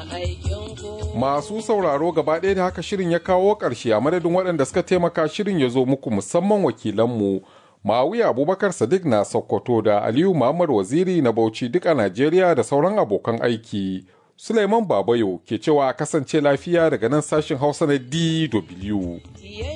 Masu sauraro gaba ɗaya da haka shirin ya kawo ƙarshe a madadin waɗanda suka taimaka shirin ya zo muku musamman wakilanmu. Ma'awiya Abubakar Sadiq na Sokoto da Aliyu Muhammad Waziri na Bauchi duk a Najeriya da sauran abokan aiki. Suleiman Babayo ke cewa kasance lafiya daga nan sashin Hausa na DW.